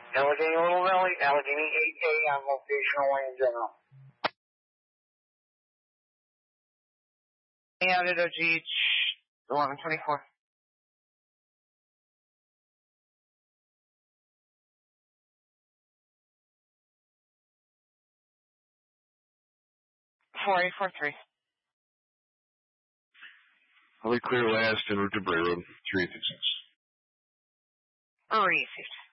Allegheny Little Valley, Allegheny 8A on location only in general. Added OGH 1124. 4843. I'll be clear last en route to Bray Road, 356. 350.